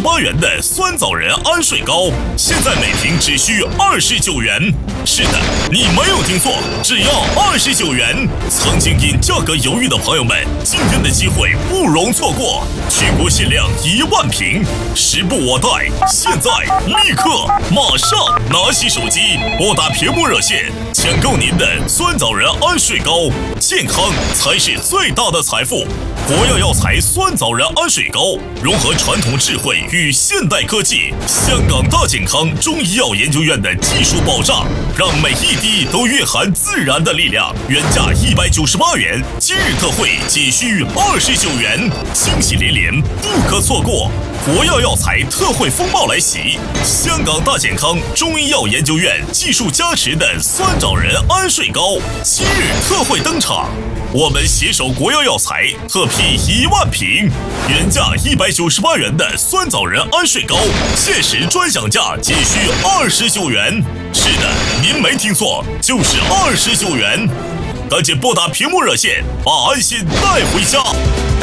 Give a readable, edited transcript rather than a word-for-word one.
元的酸枣仁安睡膏，现在每瓶只需29元。是的，你没有听错，只要29元。曾经因价格犹豫的朋友们，今天的机会不容错过，全国限量1万瓶，时不我待，现在立刻马上拿起手机拨打屏幕热线，抢购您的酸枣仁安睡膏。健康才是最大的财富。国药药材酸枣仁安睡膏融合传统智慧与现代科技，香港大健康中医药研究院的技术保障，让每一滴都蕴含自然的力量。原价198元，今日特惠仅需29元，惊喜连连，不可错过。国药药材特惠风暴来袭，香港大健康中医药研究院技术加持的酸枣仁安睡膏今日特惠登场。我们携手国药药材特批1万瓶，原价198元的酸枣仁安睡膏，限时专享价仅需29元。是的，您没听错，就是29元。赶紧拨打屏幕热线，把安心带回家。